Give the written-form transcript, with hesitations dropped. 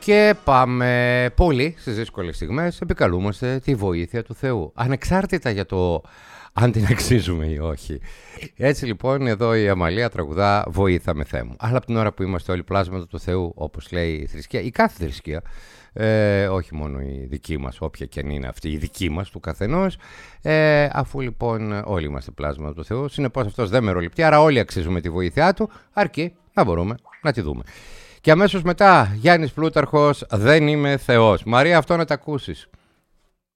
Και πάμε πολύ στις δύσκολες στιγμές, επικαλούμαστε τη βοήθεια του Θεού, ανεξάρτητα για το αν την αξίζουμε ή όχι. Έτσι λοιπόν εδώ η Αμαλία τραγουδά «Βοήθαμε Θεέ μου». Αλλά από την ώρα που είμαστε όλοι πλάσματα του Θεού, όπως λέει η θρησκεία, η κάθε θρησκεία, όχι μόνο η δική μας, όποια και αν είναι αυτή η δική μας του καθενός, αφού λοιπόν όλοι είμαστε πλάσματα του Θεού, συνεπώς αυτός δεν μεροληπτεί, άρα όλοι αξίζουμε τη βοήθειά του, αρκεί να μπορούμε να τη δούμε. Και αμέσως μετά, Γιάννης Πλούταρχος, «Δεν είμαι Θεός». Μαρία, αυτό να τα ακούσεις.